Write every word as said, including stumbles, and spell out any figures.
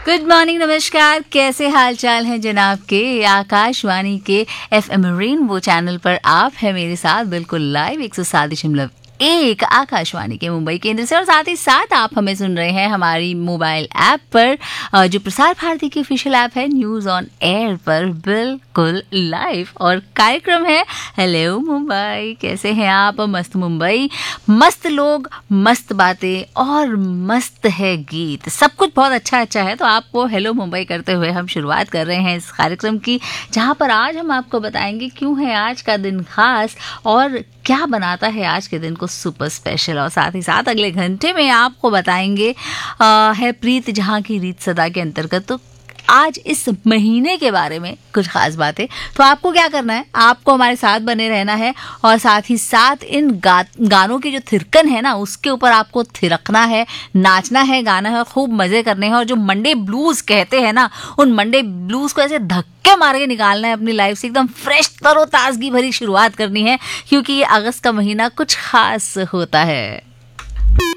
Good morning, नमस्कार, कैसे हाल चाल हैं जनाब के। आकाशवाणी के एफ एम रेनबो चैनल पर आप है मेरे साथ बिल्कुल लाइव एक सौ सात दशमलव एक आकाशवाणी के मुंबई केंद्र से, और साथ ही साथ आप हमें सुन रहे हैं हमारी मोबाइल ऐप पर, जो प्रसार भारती की ऑफिशियल ऐप है न्यूज ऑन एयर पर, बिल्कुल लाइव। और कार्यक्रम है हेलो मुंबई। कैसे हैं आप? मस्त मुंबई, मस्त लोग, मस्त बातें और मस्त है गीत, सब कुछ बहुत अच्छा अच्छा है। तो आपको हेलो मुंबई करते हुए हम शुरुआत कर रहे हैं इस कार्यक्रम की, जहां पर आज हम आपको बताएंगे क्यों है आज का दिन खास और क्या बनाता है आज के दिन को सुपर स्पेशल। और साथ ही साथ अगले घंटे में आपको बताएंगे आ, है प्रीत जहां की रीत सदा के अंतर्गत। तो आज इस महीने के बारे में कुछ खास बातें। तो आपको क्या करना है, आपको हमारे साथ बने रहना है, और साथ ही साथ इन गा, गानों की जो थिरकन है ना, उसके ऊपर आपको थिरकना है, नाचना है, गाना है, खूब मजे करने हैं। और जो मंडे ब्लूज कहते हैं ना, उन मंडे ब्लूज को ऐसे धक्के मार के निकालना है अपनी लाइफ से, एकदम फ्रेश तरोताजगी भरी शुरुआत करनी है, क्योंकि ये अगस्त का महीना कुछ खास होता है।